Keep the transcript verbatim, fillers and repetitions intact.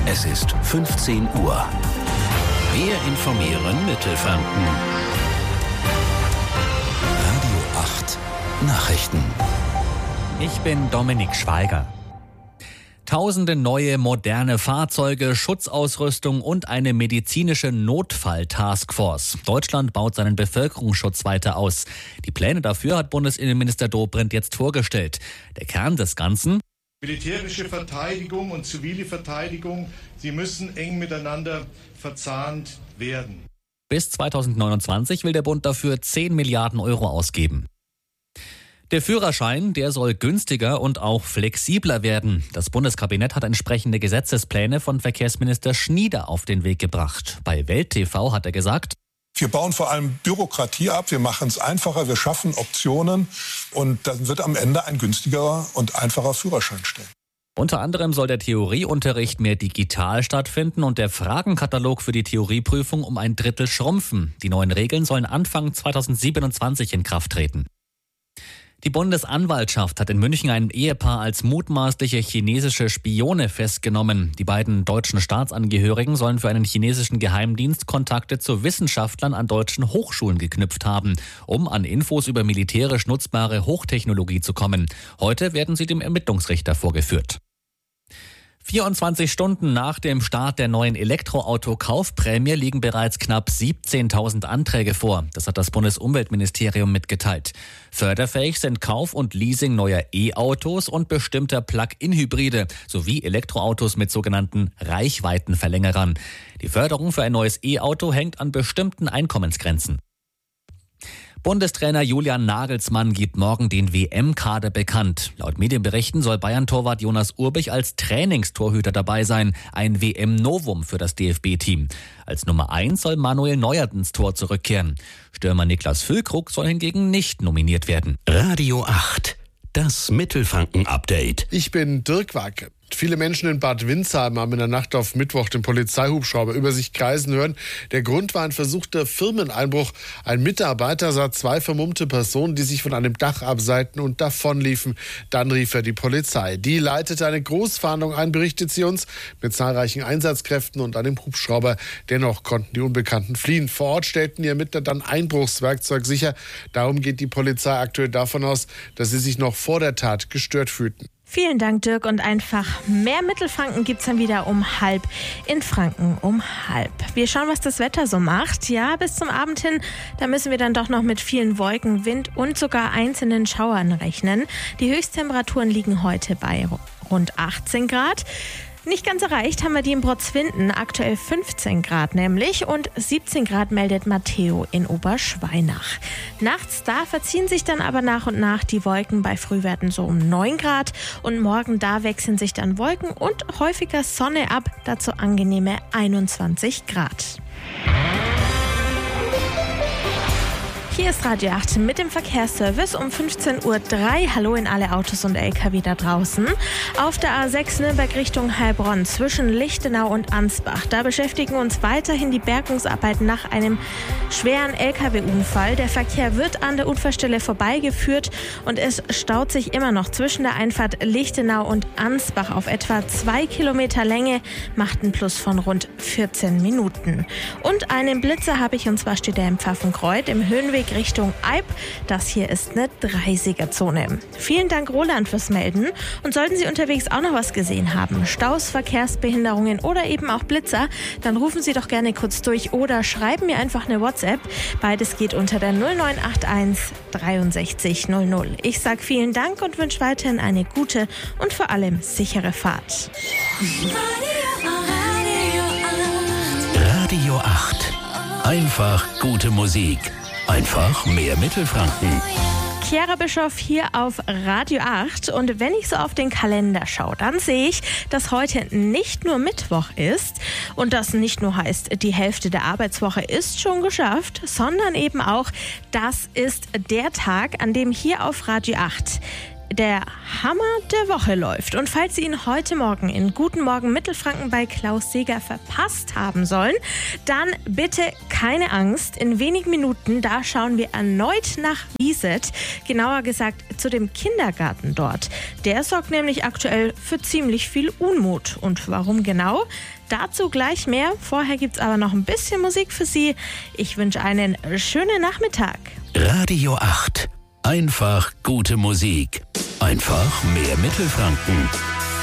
Es ist fünfzehn Uhr. Wir informieren Mittelfranken. Radio acht Nachrichten. Ich bin Dominik Schweiger. Tausende neue moderne Fahrzeuge, Schutzausrüstung und eine medizinische Notfall-Taskforce. Deutschland baut seinen Bevölkerungsschutz weiter aus. Die Pläne dafür hat Bundesinnenminister Dobrindt jetzt vorgestellt. Der Kern des Ganzen: militärische Verteidigung und zivile Verteidigung, sie müssen eng miteinander verzahnt werden. Bis zweitausendneunundzwanzig will der Bund dafür zehn Milliarden Euro ausgeben. Der Führerschein, der soll günstiger und auch flexibler werden. Das Bundeskabinett hat entsprechende Gesetzespläne von Verkehrsminister Schnieder auf den Weg gebracht. Bei Welt T V hat er gesagt: Wir bauen vor allem Bürokratie ab, wir machen es einfacher, wir schaffen Optionen und dann wird am Ende ein günstigerer und einfacher Führerschein stehen. Unter anderem soll der Theorieunterricht mehr digital stattfinden und der Fragenkatalog für die Theorieprüfung um ein Drittel schrumpfen. Die neuen Regeln sollen Anfang zweitausendsiebenundzwanzig in Kraft treten. Die Bundesanwaltschaft hat in München ein Ehepaar als mutmaßliche chinesische Spione festgenommen. Die beiden deutschen Staatsangehörigen sollen für einen chinesischen Geheimdienst Kontakte zu Wissenschaftlern an deutschen Hochschulen geknüpft haben, um an Infos über militärisch nutzbare Hochtechnologie zu kommen. Heute werden sie dem Ermittlungsrichter vorgeführt. vierundzwanzig Stunden nach dem Start der neuen Elektroauto-Kaufprämie liegen bereits knapp siebzehntausend Anträge vor. Das hat das Bundesumweltministerium mitgeteilt. Förderfähig sind Kauf und Leasing neuer E-Autos und bestimmter Plug-in-Hybride sowie Elektroautos mit sogenannten Reichweitenverlängerern. Die Förderung für ein neues E-Auto hängt an bestimmten Einkommensgrenzen. Bundestrainer Julian Nagelsmann gibt morgen den W M-Kader bekannt. Laut Medienberichten soll Bayern-Torwart Jonas Urbich als Trainingstorhüter dabei sein. Ein W M-Novum für das D F B-Team. Als Nummer eins soll Manuel Neuer ins Tor zurückkehren. Stürmer Niklas Füllkrug soll hingegen nicht nominiert werden. Radio acht, das Mittelfranken-Update. Ich bin Dirk Wacke. Viele Menschen in Bad Windsheim haben in der Nacht auf Mittwoch den Polizeihubschrauber über sich kreisen hören. Der Grund war ein versuchter Firmeneinbruch. Ein Mitarbeiter sah zwei vermummte Personen, die sich von einem Dach abseilten und davonliefen. Dann rief er die Polizei. Die leitete eine Großfahndung ein, berichtet sie uns, mit zahlreichen Einsatzkräften und einem Hubschrauber. Dennoch konnten die Unbekannten fliehen. Vor Ort stellten die Ermittler dann Einbruchswerkzeug sicher. Darum geht die Polizei aktuell davon aus, dass sie sich noch vor der Tat gestört fühlten. Vielen Dank, Dirk. Und einfach mehr Mittelfranken gibt's dann wieder um halb in Franken um halb. Wir schauen, was das Wetter so macht. Ja, bis zum Abend hin, da müssen wir dann doch noch mit vielen Wolken, Wind und sogar einzelnen Schauern rechnen. Die Höchsttemperaturen liegen heute bei rund achtzehn Grad. Nicht ganz erreicht haben wir die in Brutzwinden, aktuell fünfzehn Grad nämlich, und siebzehn Grad meldet Matteo in Oberschweinach. Nachts, da verziehen sich dann aber nach und nach die Wolken, bei Frühwerten so um neun Grad, und morgen da wechseln sich dann Wolken und häufiger Sonne ab, dazu angenehme einundzwanzig Grad. Hier ist Radio acht mit dem Verkehrsservice um fünfzehn Uhr drei. Hallo in alle Autos und L K W da draußen. Auf der A sechs Nürnberg Richtung Heilbronn zwischen Lichtenau und Ansbach. Da beschäftigen uns weiterhin die Bergungsarbeiten nach einem schweren L K W-Unfall. Der Verkehr wird an der Unfallstelle vorbeigeführt und es staut sich immer noch zwischen der Einfahrt Lichtenau und Ansbach auf etwa zwei Kilometer Länge, macht einen Plus von rund vierzehn Minuten. Und einen Blitzer habe ich, und zwar steht er im Pfaffenkreuth im Höhenweg Richtung Eib. Das hier ist eine dreißiger-Zone. Vielen Dank, Roland, fürs Melden. Und sollten Sie unterwegs auch noch was gesehen haben, Staus, Verkehrsbehinderungen oder eben auch Blitzer, dann rufen Sie doch gerne kurz durch oder schreiben mir einfach eine WhatsApp. Beides geht unter der null neun acht eins dreiundsechzig null null. Ich sage vielen Dank und wünsche weiterhin eine gute und vor allem sichere Fahrt. Radio acht. Einfach gute Musik. Einfach mehr Mittelfranken. Chiara Bischoff hier auf Radio acht, und wenn ich so auf den Kalender schaue, dann sehe ich, dass heute nicht nur Mittwoch ist und das nicht nur heißt, die Hälfte der Arbeitswoche ist schon geschafft, sondern eben auch, das ist der Tag, an dem hier auf Radio acht der Hammer der Woche läuft. Und falls Sie ihn heute Morgen in Guten Morgen Mittelfranken bei Klaus Seger verpasst haben sollen, dann bitte keine Angst. In wenigen Minuten, da schauen wir erneut nach Wieset, genauer gesagt zu dem Kindergarten dort. Der sorgt nämlich aktuell für ziemlich viel Unmut. Und warum genau? Dazu gleich mehr. Vorher gibt's aber noch ein bisschen Musik für Sie. Ich wünsche einen schönen Nachmittag. Radio acht. Einfach gute Musik. Einfach mehr Mittelfranken.